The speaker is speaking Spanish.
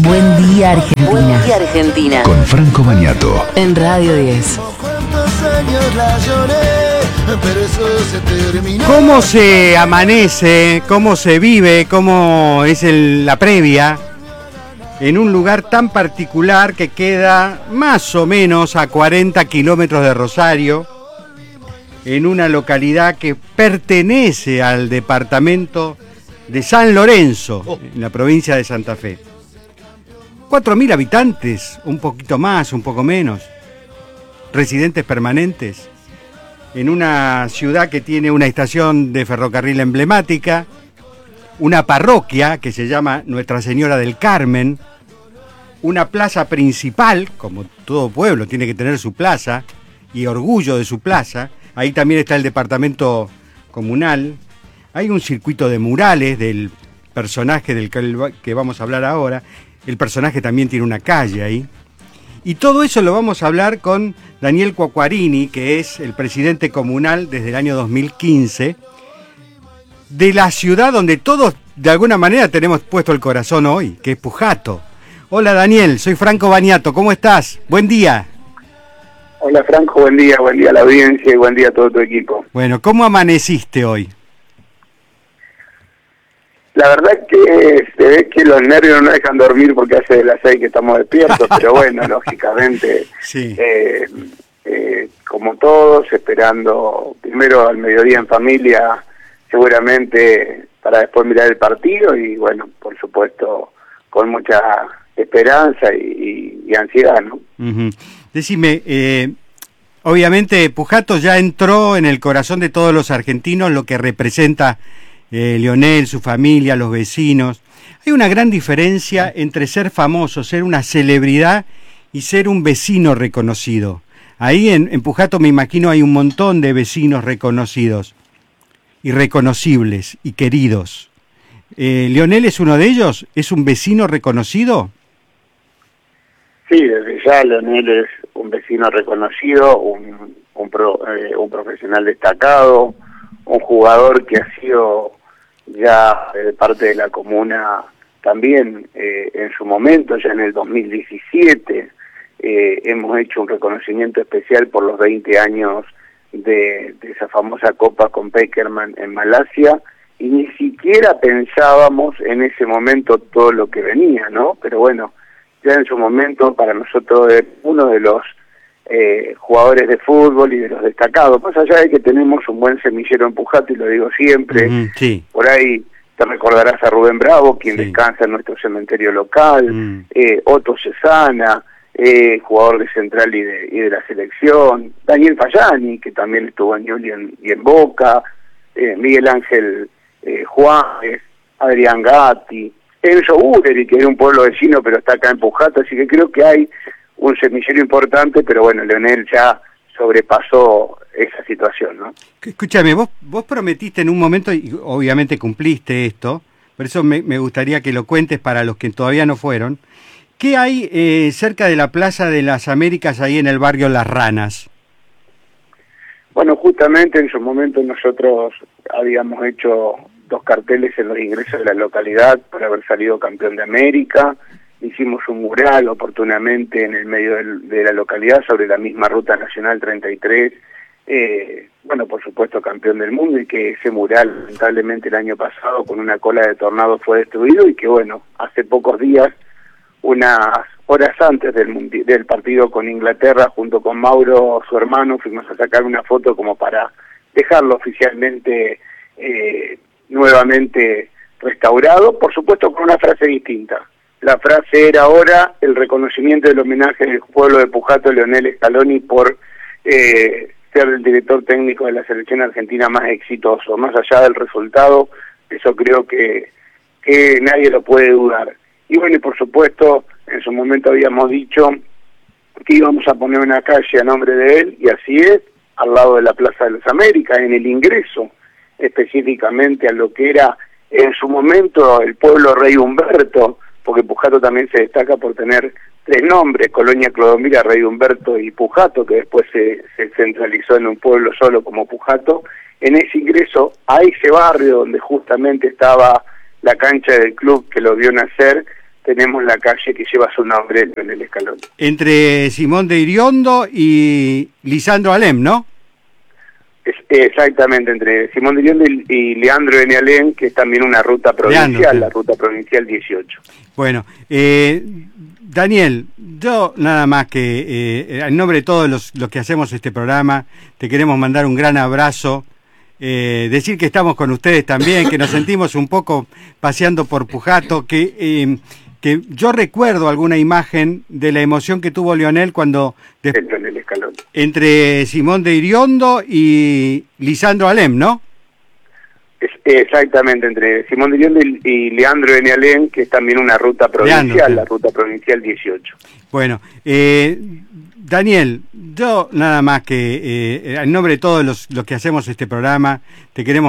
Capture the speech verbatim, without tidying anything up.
Buen día, Argentina. Buen día, Argentina. Con Franco Bagnato. En Radio diez. ¿Cómo se amanece, cómo se vive, cómo es el, la previa en un lugar tan particular que queda más o menos a cuarenta kilómetros de Rosario, en una localidad que pertenece al departamento de San Lorenzo, en la provincia de Santa Fe? cuatro mil habitantes, un poquito más, un poco menos, residentes permanentes, en una ciudad que tiene una estación de ferrocarril emblemática, una parroquia que se llama Nuestra Señora del Carmen, una plaza principal, como todo pueblo tiene que tener su plaza, y orgullo de su plaza. Ahí también está el departamento comunal. Hay un circuito de murales del personaje del que vamos a hablar ahora. El personaje también tiene una calle ahí. Y todo eso lo vamos a hablar con Daniel Cuacquarini, que es el presidente comunal desde el año dos mil quince, de la ciudad donde todos de alguna manera tenemos puesto el corazón hoy, que es Pujato. Hola Daniel, soy Franco Bagnato, ¿cómo estás? Buen día. Hola Franco, buen día, buen día a la audiencia y buen día a todo tu equipo. Bueno, ¿cómo amaneciste hoy? La verdad que se ve que los nervios no dejan dormir porque hace de las seis que estamos despiertos, pero bueno, lógicamente, sí. eh, eh, como todos, esperando primero al mediodía en familia, seguramente para después mirar el partido y bueno, por supuesto, con mucha esperanza y, y, y ansiedad, ¿no? Uh-huh. Decime, eh, obviamente Pujato ya entró en el corazón de todos los argentinos, lo que representa Eh, Lionel, su familia, los vecinos. Hay una gran diferencia entre ser famoso, ser una celebridad y ser un vecino reconocido. Ahí en, en Pujato me imagino hay un montón de vecinos reconocidos y reconocibles y queridos. Eh, ¿Lionel es uno de ellos? ¿Es un vecino reconocido? Sí, desde ya Lionel es un vecino reconocido, un, un, pro, eh, un profesional destacado, un jugador que ha sido ya de parte de la comuna también eh, en su momento, ya en el dos mil diecisiete, eh, hemos hecho un reconocimiento especial por los veinte años de, de esa famosa Copa con Peckerman en Malasia, y ni siquiera pensábamos en ese momento todo lo que venía, ¿no? Pero bueno, ya en su momento para nosotros es uno de los Eh, jugadores de fútbol y de los destacados, más allá de que tenemos un buen semillero en Pujato, y lo digo siempre, uh-huh, sí. Por ahí te recordarás a Rubén Bravo, quien sí. descansa en nuestro cementerio local, uh-huh. eh, Otto Cesana, eh, jugador de Central y de, y de la selección, Daniel Fayani, que también estuvo en Juli y en, y en Boca, eh, Miguel Ángel eh, Juárez, Adrián Gatti, Enzo Bureri, que es un pueblo vecino pero está acá en Pujato, así que creo que hay un semillero importante, pero bueno, Lionel ya sobrepasó esa situación, ¿no? Escúchame, vos, vos prometiste en un momento, y obviamente cumpliste esto, por eso me, me gustaría que lo cuentes para los que todavía no fueron. ¿Qué hay eh, cerca de la Plaza de las Américas, ahí en el barrio Las Ranas? Bueno, justamente en su momento nosotros habíamos hecho dos carteles en los ingresos de la localidad por haber salido campeón de América. Hicimos un mural oportunamente en el medio del, de la localidad sobre la misma Ruta Nacional treinta y tres, eh, bueno, por supuesto campeón del mundo, y que ese mural lamentablemente el año pasado con una cola de tornado fue destruido, y que bueno, hace pocos días, unas horas antes del, del partido con Inglaterra, junto con Mauro, su hermano, fuimos a sacar una foto como para dejarlo oficialmente eh, nuevamente restaurado, por supuesto con una frase distinta. La frase era ahora el reconocimiento del homenaje del pueblo de Pujato a Lionel Scaloni por eh, ser el director técnico de la selección argentina más exitoso. Más allá del resultado, eso creo que, que nadie lo puede dudar. Y bueno, y por supuesto, en su momento habíamos dicho que íbamos a poner una calle a nombre de él, y así es, al lado de la Plaza de las Américas, en el ingreso específicamente a lo que era en su momento el pueblo Rey Humberto, porque Pujato también se destaca por tener tres nombres, Colonia Clodomira, Rey Humberto y Pujato, que después se, se centralizó en un pueblo solo como Pujato. En ese ingreso a ese barrio donde justamente estaba la cancha del club que lo vio nacer, tenemos la calle que lleva su nombre en el Escalón. Entre Simón de Iriondo y Lisandro Alem, ¿no? Es, exactamente, entre Simón de Iriondo y, y Leandro de Nealén, que es también una ruta provincial, Leandro, sí. La ruta provincial dieciocho. Bueno, eh, Daniel, yo nada más que eh, en nombre de todos los, los que hacemos este programa, te queremos mandar un gran abrazo, eh, decir que estamos con ustedes también, que nos sentimos un poco paseando por Pujato, que, eh, que yo recuerdo alguna imagen de la emoción que tuvo Leonel cuando... De, en el Escalón. Entre Simón de Iriondo y Lisandro Alem, ¿no? Es, exactamente, entre Simón de Iriondo y, y Leandro de Nealén, que es también una ruta provincial, Leandro, sí. La ruta provincial dieciocho. Bueno, eh, Daniel, yo nada más que eh, en nombre de todos los, los que hacemos este programa, te queremos